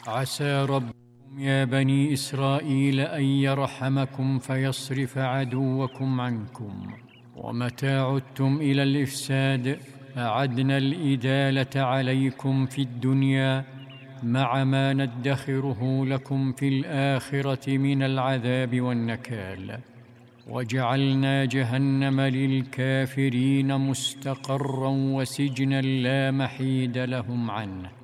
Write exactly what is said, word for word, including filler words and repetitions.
عسى ربكم يا بني إسرائيل أن يرحمكم فيصرف عدوكم عنكم. ومتى عدتم إلى الإفساد أعدنا الإدالة عليكم في الدنيا مع ما ندخره لكم في الآخرة من العذاب والنكال، وجعلنا جهنم للكافرين مستقرا وسجنا لا محيد لهم عنه.